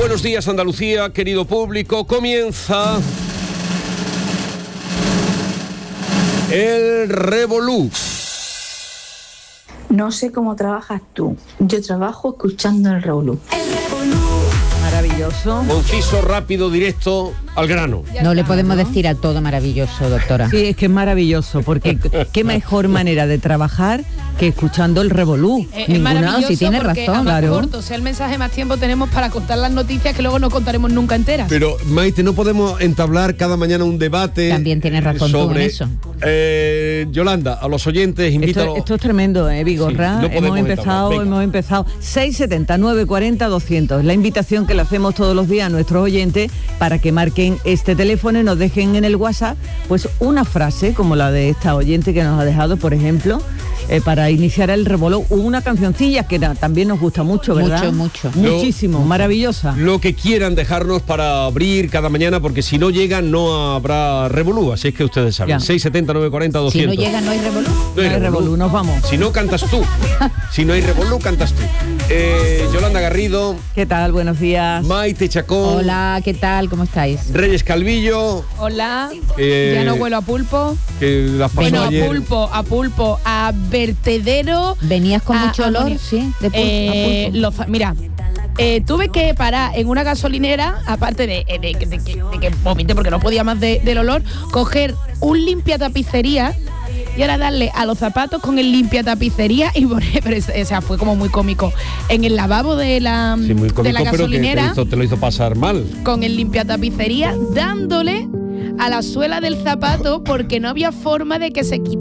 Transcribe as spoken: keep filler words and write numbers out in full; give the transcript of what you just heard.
Buenos días, Andalucía, querido público. Comienza el Revolú. No sé cómo trabajas tú. Yo trabajo escuchando el Revolú. El Revolú. Maravilloso. Conciso, rápido, directo, al grano. Ya no está, le podemos ¿no? decir a todo maravilloso, doctora. Sí, es que es maravilloso, porque qué mejor manera de trabajar que escuchando el Revolú. Eh, Ninguna, si tiene razón, claro. Corto, o sea, el mensaje más tiempo tenemos para contar las noticias que luego no contaremos nunca enteras. Pero, Maite, no podemos entablar cada mañana un debate. También tienes razón sobre, tú en eso. Eh, Yolanda, a los oyentes, invítalo. Esto, esto es tremendo, ¿eh, Vigorra? Sí, no hemos empezado, hemos empezado. seis setenta, nueve cuarenta, doscientos. La invitación que le hacemos todos los días a nuestros oyentes para que marquen este teléfono y nos dejen en el WhatsApp pues una frase como la de esta oyente que nos ha dejado, por ejemplo, eh, para iniciar el Revolú, una cancioncilla que na, también nos gusta mucho, ¿verdad? Mucho, mucho. Muchísimo, lo, maravillosa. Lo que quieran dejarnos para abrir cada mañana, porque si no llegan no habrá Revolú, así es que ustedes saben. seis setenta, nueve cuarenta, doscientos. Si no llega no hay Revolú. No hay, no hay Revolú. Revolú, nos vamos. Si no cantas tú. Si no hay Revolú, cantas tú. Eh, Yolanda Garrido. ¿Qué tal? Buenos días. Maite Chacón. Hola, ¿qué tal? ¿Cómo estáis? Reyes Calvillo. Hola. Eh, ya no huelo a pulpo. Que las pasó bueno, ayer. a pulpo, a pulpo, a vertedero. ¿Venías con a, mucho a olor? morir. Sí, de pulpo, eh, a pulpo. Los, mira, eh, tuve que parar en una gasolinera, aparte de, de, de, de, de, de que vomité porque no podía más de, del olor, coger un limpia tapicería y ahora darle a los zapatos con el limpia tapicería y poner, pero, o sea, fue como muy cómico. En el lavabo de la, sí, muy cómico, de la gasolinera, pero que te, hizo, te lo hizo pasar mal. Con el limpia tapicería dándole a la suela del zapato porque no había forma de que se quitara